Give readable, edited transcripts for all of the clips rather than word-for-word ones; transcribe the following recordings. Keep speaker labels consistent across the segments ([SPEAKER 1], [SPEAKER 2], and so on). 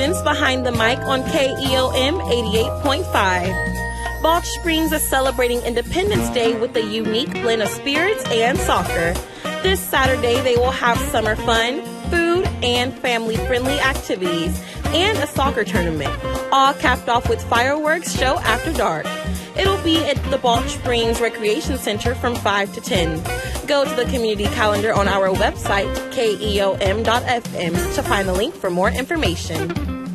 [SPEAKER 1] Stevens behind the mic on KEOM 88.5. Balch Springs is celebrating Independence Day with a unique blend of spirits and soccer. This Saturday, they will have summer fun, food, and family-friendly activities, and a soccer tournament, all capped off with fireworks show after dark. It'll be at the Balch Springs Recreation Center from 5 to 10. Go to the community calendar on our website, keom.fm, to find the link for more information.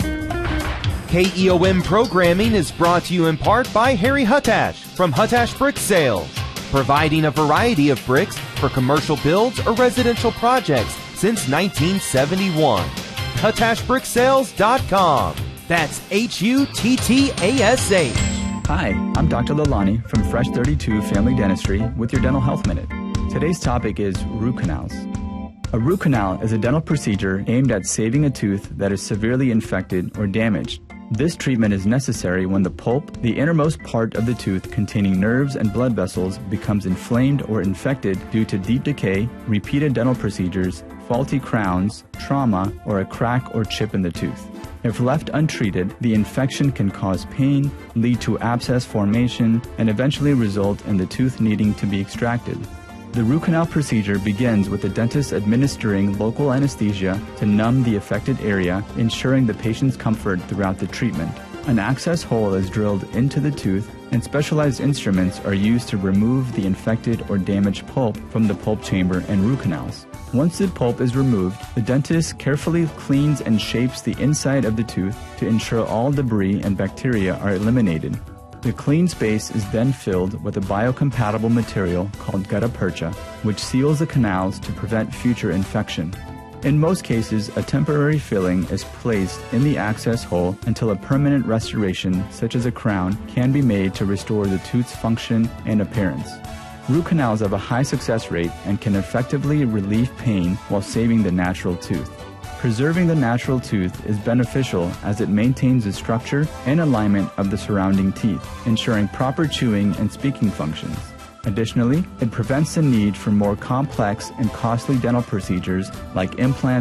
[SPEAKER 2] KEOM programming is brought to you in part by Harry Huttash from Huttash Brick Sales, providing a variety of bricks for commercial builds or residential projects since 1971. HuttashBrickSales.com. That's HUTTASH.
[SPEAKER 3] Hi, I'm Dr. Lalani from Fresh 32 Family Dentistry with your Dental Health Minute. Today's topic is root canals. A root canal is a dental procedure aimed at saving a tooth that is severely infected or damaged. This treatment is necessary when the pulp, the innermost part of the tooth containing nerves and blood vessels, becomes inflamed or infected due to deep decay, repeated dental procedures, faulty crowns, trauma, or a crack or chip in the tooth. If left untreated, the infection can cause pain, lead to abscess formation, and eventually result in the tooth needing to be extracted. The root canal procedure begins with the dentist administering local anesthesia to numb the affected area, ensuring the patient's comfort throughout the treatment. An access hole is drilled into the tooth, and specialized instruments are used to remove the infected or damaged pulp from the pulp chamber and root canals. Once the pulp is removed, the dentist carefully cleans and shapes the inside of the tooth to ensure all debris and bacteria are eliminated. The clean space is then filled with a biocompatible material called gutta percha, which seals the canals to prevent future infection. In most cases, a temporary filling is placed in the access hole until a permanent restoration, such as a crown, can be made to restore the tooth's function and appearance. Root canals have a high success rate and can effectively relieve pain while saving the natural tooth. Preserving the natural tooth is beneficial as it maintains the structure and alignment of the surrounding teeth, ensuring proper chewing and speaking functions. Additionally, it prevents the need for more complex and costly dental procedures like implants